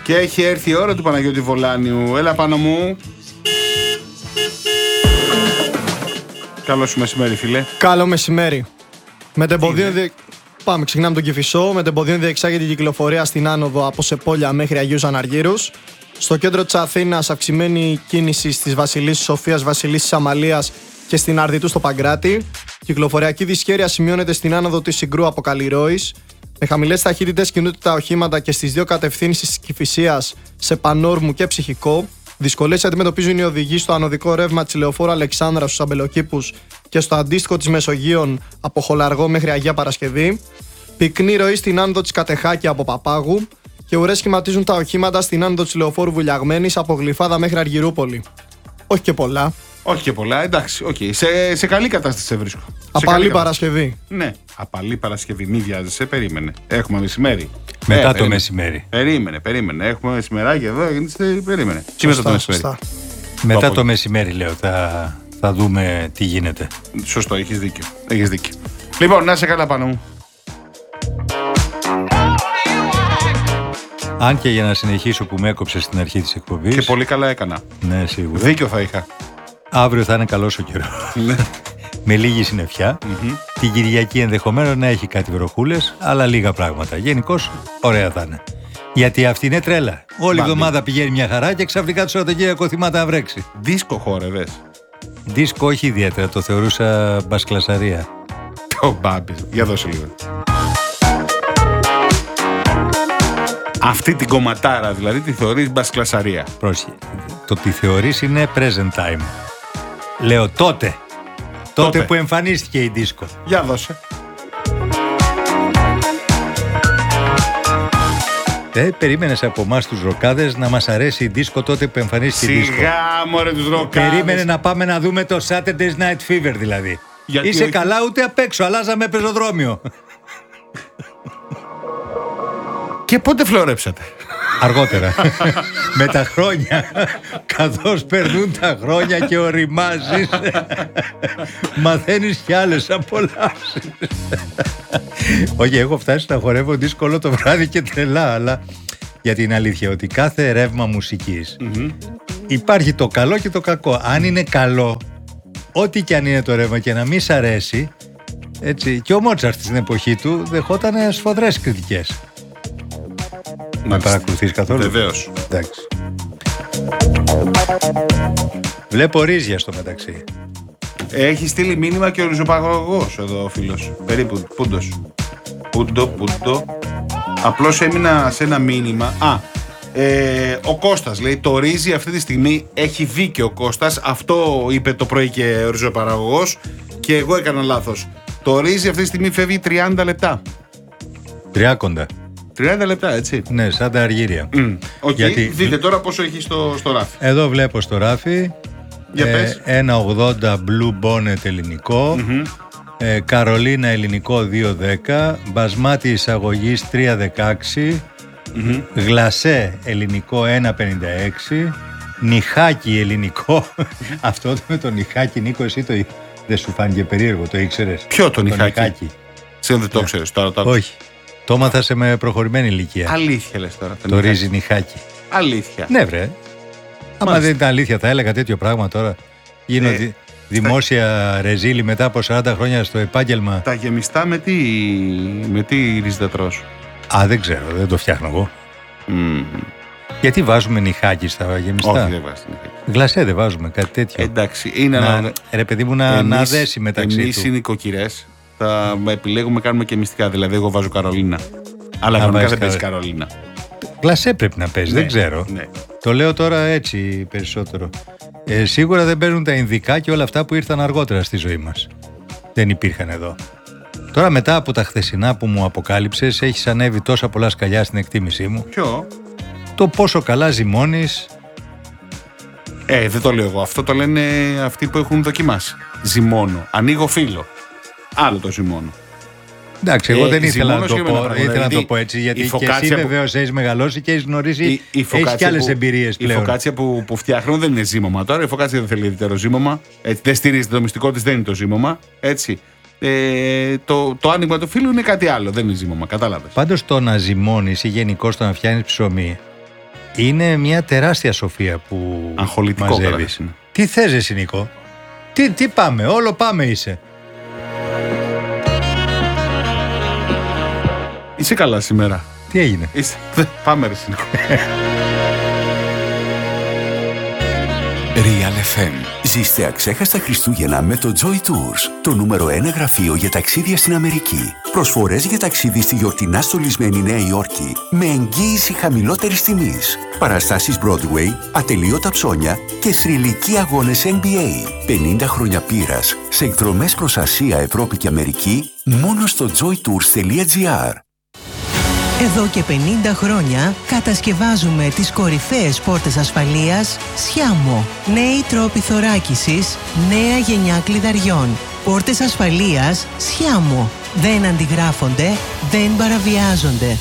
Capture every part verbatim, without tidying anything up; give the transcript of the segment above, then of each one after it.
Και έχει έρθει η ώρα του Παναγιώτη Βολάνιου. Έλα πάνω μου. Καλό σου μεσημέρι, φίλε. Καλό μεσημέρι. Μετεμποδίων δι... Πάμε, ξεκινάμε τον Κηφισό. Μετεμποδίων διεξάγεται η κυκλοφορία στην άνοδο από Σεπόλια μέχρι Αγίους Αναργύρους. Στο κέντρο της Αθήνας αυξημένη κίνηση στις Βασιλίσσης Σοφίας, Βασιλίσσης Αμαλίας και στην Αρδιτού στο Παγκράτη. Κυκλοφοριακή δυσχέρεια σημειώνεται στην άνοδο της Συγκρού από Καλλιρόης. Με χαμηλές ταχύτητες κινούνται τα οχήματα και στις δύο κατευθύνσεις της Κηφισίας σε Πανόρμου και Ψυχικό. Δυσκολίες αντιμετωπίζουν οι οδηγοί στο ανωδικό ρεύμα της Λεωφόρου Αλεξάνδρα στους Αμπελοκήπους και στο αντίστοιχο της Μεσογείων από Χολαργό μέχρι Αγία Παρασκευή. Πυκνή ροή στην άνοδο της Κατεχάκη από Παπάγου και ουρές σχηματίζουν τα οχήματα στην άνοδο της Λεωφόρου Βουλιαγμένης από Γλυφάδα μέχρι Αργυρούπολη. Όχι και πολλά. Όχι και πολλά, εντάξει, okay. σε, σε καλή κατάσταση σε βρίσκω. Απαλή Παρασκευή. Ναι, απαλή Παρασκευή, μη βιάζεσαι, περίμενε. Έχουμε μεσημέρι. Μετά ε, το περίμενε. μεσημέρι. Περίμενε, περίμενε. Έχουμε μεσημεράκι εδώ, περίμενε. Τι μετά το μεσημέρι. Σωστά. Μετά το το μεσημέρι, λέω, θα, θα δούμε τι γίνεται. Σωστό, έχεις δίκιο. Έχεις δίκιο. Λοιπόν, να είσαι καλά πάνω μου. Αν και για να συνεχίσω που με έκοψε στην αρχή της εκπομπής. Και πολύ καλά έκανα. Ναι, σίγουρα. Δίκιο θα είχα. Αύριο θα είναι καλός ο καιρός. Με λίγη συννεφιά. Mm-hmm. Την Κυριακή ενδεχομένως να έχει κάτι βροχούλες, αλλά λίγα πράγματα. Γενικώς ωραία θα είναι. Γιατί αυτή είναι τρέλα. Όλη η εβδομάδα πηγαίνει μια χαρά και ξαφνικά το Σαββατοκύριακο θυμάται να βρέξει. Δίσκο χόρευες. Δίσκο όχι ιδιαίτερα, το θεωρούσα μπασκλασαρία. Το μπάμπι. Για δώσε λίγο. Αυτή την κομματάρα δηλαδή τη θεωρείς μπασκλασαρία. Πρόσχε. Το τι θεωρείς είναι present time. Λέω τότε. Τότε, τότε που εμφανίστηκε η δίσκο. Για δώσε. Ε, περίμενες από εμάς τους ροκάδες να μας αρέσει η δίσκο τότε που εμφανίστηκε η δίσκο. Σιγά μωρέ τους ροκάδες. Περίμενε να πάμε να δούμε το Saturday's Night Fever δηλαδή. Γιατί Είσαι όχι... καλά ούτε απ' έξω, αλλάζαμε πεζοδρόμιο. Και πότε φλωρέψατε? Αργότερα. Με τα χρόνια. Καθώς περνούν τα χρόνια και οριμάζεις, μαθαίνεις κι άλλες απολαύσεις. Όχι, έχω φτάσει να χορεύω δίσκο όλο το βράδυ και τρελά, αλλά για την αλήθεια ότι κάθε ρεύμα μουσικής mm-hmm. υπάρχει το καλό και το κακό. Αν είναι καλό, ό,τι κι αν είναι το ρεύμα και να μην σ' αρέσει, έτσι, και ο Μότσαρτ στην εποχή του δεχόταν σφοδρές κριτικές. Να παρακολουθείς καθόλου? Βεβαίως. Εντάξει. Βλέπω ρύζια στο μεταξύ. Έχει στείλει μήνυμα και ο ριζοπαγωγός εδώ ο φίλος. Περίπου, πούντος. Πούντο, πούντο. Απλώς έμεινα σε ένα μήνυμα. Α, ε, ο Κώστας λέει το ρύζι αυτή τη στιγμή έχει δίκιο ο Κώστας. Αυτό είπε το πρωί και ο ριζοπαγωγός και εγώ έκανα λάθος. Το ρύζι αυτή τη στιγμή φεύγει τριάντα λεπτά. Τριάκοντα. τριάντα λεπτά, έτσι. Ναι, σαν τα αργύρια. Mm. Okay. Γιατί... Δείτε τώρα πόσο έχει στο, στο ράφι. Εδώ βλέπω στο ράφι. Για ε, πες. ένα ογδόντα Blue Bonnet ελληνικό. Mm-hmm. ε, Καρολίνα ελληνικό δύο δέκα. Μπασμάτι εισαγωγής τρία δεκαέξι. Mm-hmm. Γλασέ ελληνικό ένα πενήντα έξι. Νιχάκι ελληνικό. Αυτό με το νιχάκι, Νίκο, εσύ το δεν σου φάνηκε περίεργο, το ήξερες? Ποιο το νιχάκι? Σε δεν το ξέρεις τώρα, τώρα. Όχι. Το έμαθα με προχωρημένη ηλικία. Αλήθεια λες τώρα. Το, το ρύζι νιχάκι. Αλήθεια. Ναι, βρε. Άμα δεν ήταν αλήθεια, θα έλεγα τέτοιο πράγμα τώρα. Γίνονται ε, δημόσια στα... ρεζίλη μετά από σαράντα χρόνια στο επάγγελμα. Τα γεμιστά με τι, με τι ρύζι θα τρως? Α, δεν ξέρω, δεν το φτιάχνω εγώ. Mm. Γιατί βάζουμε νιχάκι στα γεμιστά? Όχι, δεν βάζουμε νιχάκι. Γλασέ δεν βάζουμε, κάτι τέτοιο. Εντάξει, είναι να, ένα... Ρε παιδί μου, να, εμείς, να δέσει μεταξύ εμείς του. Εμείς οι νοικοκυρές θα επιλέγουμε, κάνουμε και μυστικά. Δηλαδή, εγώ βάζω Καρολίνα. Αλλά κανονικά δεν παίζει Καρολίνα. Γλασέ πρέπει να παίζει, ναι, δεν ξέρω. Ναι. Το λέω τώρα έτσι περισσότερο. Ε, σίγουρα δεν παίρνουν τα Ινδικά και όλα αυτά που ήρθαν αργότερα στη ζωή μας. Δεν υπήρχαν εδώ. Τώρα μετά από τα χθεσινά που μου αποκάλυψες, έχεις ανέβει τόσα πολλά σκαλιά στην εκτίμησή μου. Ποιο? Το πόσο καλά ζυμώνεις. Ε, δεν το λέω εγώ. Αυτό το λένε αυτοί που έχουν δοκιμάσει. Ζυμώνω. Ανοίγω φύλλο. Άλλο το ζυμώνω. Εντάξει, εγώ ε, δεν ήθελα, να το, πω, πράγμα, ήθελα δηλαδή, να το πω έτσι, γιατί και εσύ βεβαίως έχεις μεγαλώσει και έχεις γνωρίσει, έχεις και άλλες εμπειρίες πλέον. Η φωκάτσια που, που φτιάχνουν δεν είναι ζύμωμα τώρα. Η φωκάτσια δεν θέλει ιδιαίτερο ζύμωμα. Έτσι, δεν στηρίζεται το μυστικό της, δεν είναι το ζύμωμα. Έτσι. Ε, το, το άνοιγμα του φύλλου είναι κάτι άλλο, δεν είναι ζύμωμα. Κατάλαβες. Πάντως το να ζυμώνεις ή γενικώς το να φτιάχνεις ψωμί είναι μια τεράστια σοφία που αγχολητικό μαζεύεις. Τι θες εσύ, Νίκο? Τι, τι πάμε, όλο πάμε είσαι. Είσαι καλά σήμερα? Τι έγινε? Είσαι... Πάμε ρε Νίκο. Real εφ εμ. Ζήστε αξέχαστα Χριστούγεννα με το Joy Tours, το νούμερο ένα γραφείο για ταξίδια στην Αμερική. Προσφορές για ταξίδι στη γιορτινά στολισμένη Νέα Υόρκη με εγγύηση χαμηλότερης τιμής. Παραστάσεις Broadway, ατελείωτα ψώνια και θρυλικοί αγώνες N B A. πενήντα χρόνια πείρας σε εκδρομές προς Ασία, Ευρώπη και Αμερική μόνο στο joy tours τελεία gr. Εδώ και πενήντα χρόνια κατασκευάζουμε τις κορυφαίες πόρτες ασφαλείας Sciamo. Νέοι τρόποι θωράκισης, νέα γενιά κλειδαριών. Πόρτες ασφαλείας Sciamo. Δεν αντιγράφονται, δεν παραβιάζονται.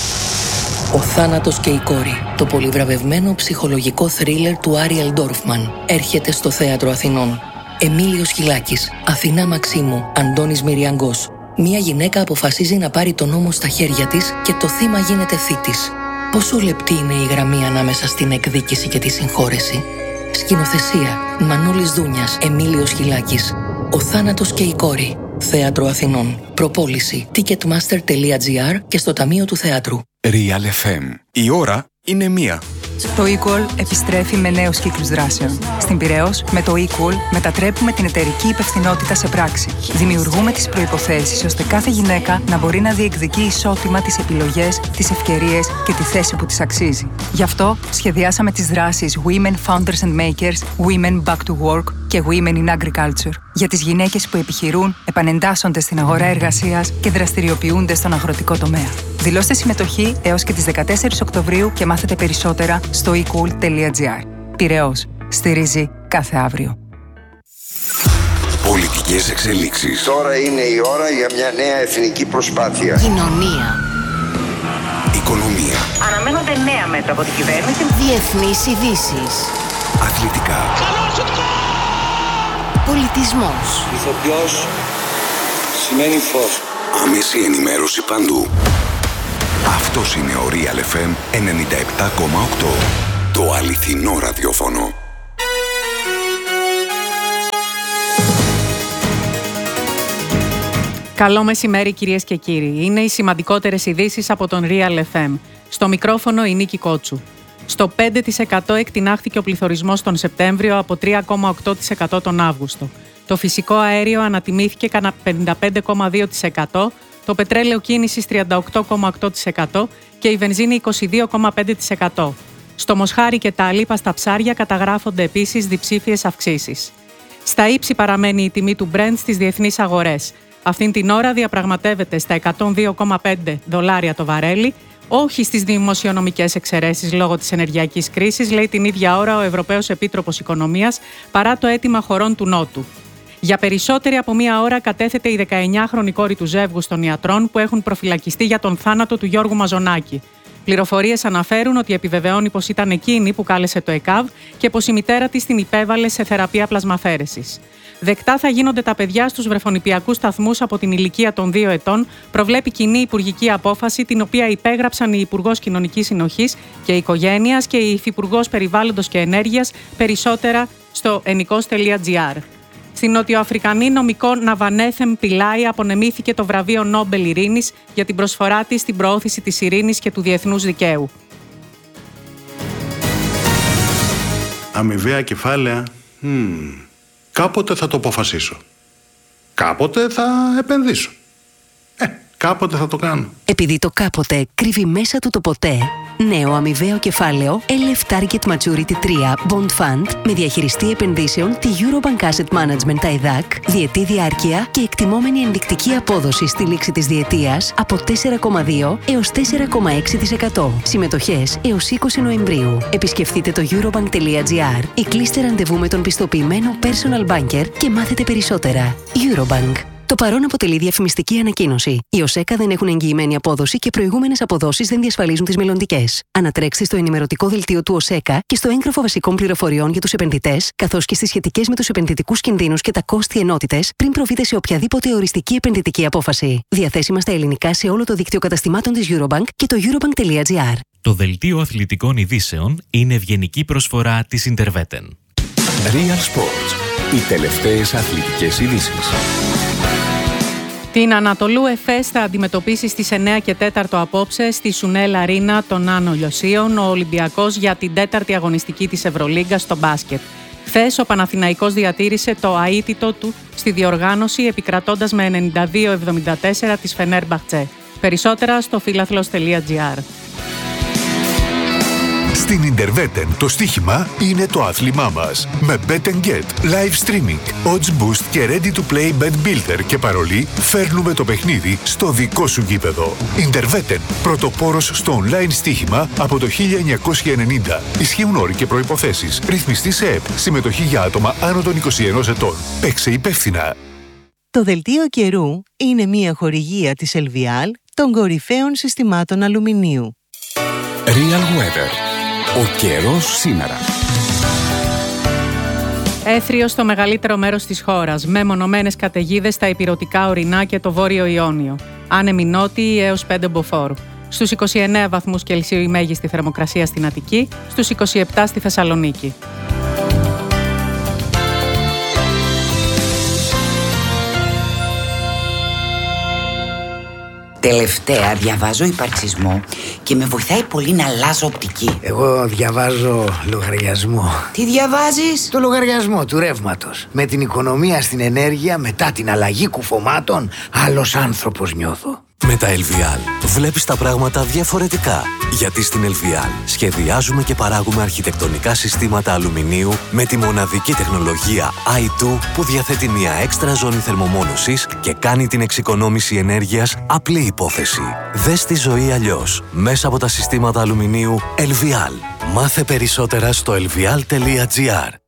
Ο θάνατος και η κόρη. Το πολυβραβευμένο ψυχολογικό θρίλερ του Άριελ Ντόρφμαν έρχεται στο Θέατρο Αθηνών. Εμίλιος Χιλάκης, Αθηνά Μαξίμου, Αντώνης Μυριαγκός. Μία γυναίκα αποφασίζει να πάρει τον νόμο στα χέρια της και το θύμα γίνεται θήτης. Πόσο λεπτή είναι η γραμμή ανάμεσα στην εκδίκηση και τη συγχώρεση. Σκηνοθεσία Μανώλης Δούνιας, Εμίλιος Χιλάκης. Ο θάνατος και η κόρη. Θέατρο Αθηνών. Προπόληση ticketmaster τελεία gr και στο Ταμείο του Θεάτρου. Real εφ εμ. Η ώρα είναι μία. Το Equal επιστρέφει με νέους κύκλους δράσεων. Στην Πειραιώς, με το Equal μετατρέπουμε την εταιρική υπευθυνότητα σε πράξη. Δημιουργούμε τις προϋποθέσεις ώστε κάθε γυναίκα να μπορεί να διεκδικεί ισότιμα τις επιλογές, τις ευκαιρίες και τη θέση που της αξίζει. Γι' αυτό σχεδιάσαμε τις δράσεις Women Founders and Makers, Women Back to Work και Women in Agriculture για τις γυναίκες που επιχειρούν, επανεντάσσονται στην αγορά εργασίας και δραστηριοποιούνται στον αγροτικό τομέα. Δηλώστε συμμετοχή έως και τις δεκατέσσερις Οκτωβρίου και μάθετε περισσότερα στο e cool τελεία gr. Πειραιώς. Στηρίζει κάθε αύριο. Πολιτικές εξελίξεις. Τώρα είναι η ώρα για μια νέα εθνική προσπάθεια. Κοινωνία. Οικονομία. Αναμένονται νέα μέτρα από την κυβέρνηση. Διεθνείς ειδήσεις. Αθλητικά. Πολιτισμός. Ηθοποιός σημαίνει φως. Άμεση ενημέρωση παντού. Αυτός είναι ο Real εφ εμ ενενήντα επτά κόμμα οκτώ. Το αληθινό ραδιόφωνο. Καλό μεσημέρι κυρίες και κύριοι. Είναι οι σημαντικότερες ειδήσεις από τον Real εφ εμ. Στο μικρόφωνο η Νίκη Κότσου. Στο πέντε τοις εκατό εκτινάχθηκε ο πληθωρισμός τον Σεπτέμβριο από τρία κόμμα οκτώ τοις εκατό τον Αύγουστο. Το φυσικό αέριο ανατιμήθηκε κατά πενήντα πέντε κόμμα δύο τοις εκατό, το πετρέλαιο κίνησης τριάντα οκτώ κόμμα οκτώ τοις εκατό και η βενζίνη είκοσι δύο κόμμα πέντε τοις εκατό. Στο μοσχάρι και τα αλίπαστα ψάρια καταγράφονται επίσης διψήφιες αυξήσεις. Στα ύψη παραμένει η τιμή του Brent στις διεθνείς αγορές. Αυτήν την ώρα διαπραγματεύεται στα εκατόν δύο κόμμα πέντε δολάρια το βαρέλι, όχι στις δημοσιονομικές εξαιρέσεις λόγω της ενεργειακής κρίσης, λέει την ίδια ώρα ο Ευρωπαίος Επίτροπος Οικονομίας, παρά το αίτημα χωρών του Νότου. Για περισσότερη από μία ώρα κατέθεται η δεκαεννιάχρονη κόρη του ζεύγους των ιατρών που έχουν προφυλακιστεί για τον θάνατο του Γιώργου Μαζονάκη. Πληροφορίες αναφέρουν ότι επιβεβαιώνει πως ήταν εκείνη που κάλεσε το ΕΚΑΒ και πως η μητέρα της την υπέβαλε σε θεραπεία πλασμαφέρεσης. Δεκτά θα γίνονται τα παιδιά στους βρεφονιπιακούς σταθμούς από την ηλικία των δύο ετών, προβλέπει κοινή υπουργική απόφαση, την οποία υπέγραψαν η Υπουργός Κοινωνικής Συνοχής και Οικογένειας και η Υφυπουργός Περιβάλλοντος και Ενέργειας, περισσότερα στο ενικός τελεία gr. Στην νοτιοαφρικανή νομικό Ναβανέθεμ Πιλάι απονεμήθηκε το βραβείο Νόμπελ Ειρήνης για την προσφορά της στην προώθηση της ειρήνης και του διεθνούς δικαίου. Αμοιβαία κεφάλαια. Hmm. Κάποτε θα το αποφασίσω. Κάποτε θα επενδύσω. Ε, κάποτε θα το κάνω. Επειδή το κάποτε κρύβει μέσα του το ποτέ, νέο αμοιβαίο κεφάλαιο ελ εφ Target Maturity τρία Bond Fund με διαχειριστή επενδύσεων τη Eurobank Asset Management τα ΕΔΑΚ, διετή διάρκεια και εκτιμόμενη ενδεικτική απόδοση στη λήξη της διετίας από τέσσερα κόμμα δύο έως τέσσερα κόμμα έξι τοις εκατό. Συμμετοχές έως είκοσι Νοεμβρίου. Επισκεφτείτε το eurobank τελεία gr ή κλείστε ραντεβού με τον πιστοποιημένο personal banker και μάθετε περισσότερα. Eurobank. Το παρόν αποτελεί διαφημιστική ανακοίνωση. Οι ΟΣΕΚΑ δεν έχουν εγγυημένη απόδοση και προηγούμενες αποδόσεις δεν διασφαλίζουν τις μελλοντικές. Ανατρέξτε στο ενημερωτικό δελτίο του ΟΣΕΚΑ και στο έγγραφο βασικών πληροφοριών για τους επενδυτές, καθώς και στις σχετικές με τους επενδυτικούς κινδύνους και τα κόστη ενότητες, πριν προβείτε σε οποιαδήποτε οριστική επενδυτική απόφαση. Διαθέσιμα στα ελληνικά σε όλο το δίκτυο καταστημάτων της Eurobank και το eurobank τελεία gr. Το δελτίο αθλητικών ειδήσεων είναι ευγενική προσφορά της Interveten. Real Sports. Οι τελευταίες αθλητικές ειδήσεις. Την Ανατολού Εφές θα αντιμετωπίσει στις εννέα και τέσσερα απόψε στη Σουνέλ Αρίνα των Άνω Λιωσίων ο Ολυμπιακός για την τέταρτη αγωνιστική της Ευρωλίγκας στο μπάσκετ. Χθες ο Παναθηναϊκός διατήρησε το αίτητο του στη διοργάνωση επικρατώντας με ενενήντα δύο εβδομήντα τέσσερα της Φενέρμπαχτσε. Περισσότερα στο φίλαθλος τελεία τζι άρ. Στην Interveten το στοίχημα είναι το άθλημά μας. Με Bet and Get, live streaming, odds boost και ready to play bet builder και παρολί φέρνουμε το παιχνίδι στο δικό σου γήπεδο. Interveten, πρωτοπόρος στο online στοίχημα από το χίλια εννιακόσια ενενήντα. Ισχύουν όροι και προϋποθέσεις. Ρυθμιστή σε ΕΠ. Συμμετοχή για άτομα άνω των είκοσι ενός ετών. Παίξε υπεύθυνα. Το δελτίο καιρού είναι μια χορηγία της Ελβιάλ των κορυφαίων συστημάτων αλουμινίου. Real Weather. Ο καιρός σήμερα. Έθριο στο μεγαλύτερο μέρος της χώρας, με μονομένες καταιγίδες στα ηπειρωτικά ορεινά και το βόρειο Ιόνιο. Άνεμοι νότιοι έως πέντε μποφόρ. Στους είκοσι εννέα βαθμούς Κελσίου η μέγιστη θερμοκρασία στην Αττική, στους είκοσι επτά στη Θεσσαλονίκη. Τελευταία διαβάζω υπαρξισμό και με βοηθάει πολύ να αλλάζω οπτική. Εγώ διαβάζω λογαριασμό. Τι διαβάζεις? Το λογαριασμό του ρεύματος. Με την οικονομία στην ενέργεια, μετά την αλλαγή κουφωμάτων, άλλος άνθρωπος νιώθω. Με τα Ελβιάλ βλέπεις τα πράγματα διαφορετικά. Γιατί στην Ελβιάλ σχεδιάζουμε και παράγουμε αρχιτεκτονικά συστήματα αλουμινίου με τη μοναδική τεχνολογία άι δύο που διαθέτει μια έξτρα ζώνη θερμομόνωσης και κάνει την εξοικονόμηση ενέργειας απλή υπόθεση. Δες τη ζωή αλλιώς μέσα από τα συστήματα αλουμινίου Ελβιάλ. Μάθε περισσότερα στο ελβιάλ τελεία τζι άρ.